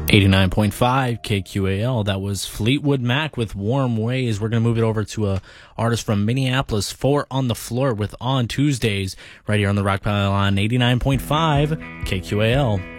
89.5 KQAL. That was Fleetwood Mac with Warm Ways. We're going to move it over to a artist from Minneapolis, Four on the Floor with On Tuesdays, right here on the Rock Pile on 89.5 KQAL.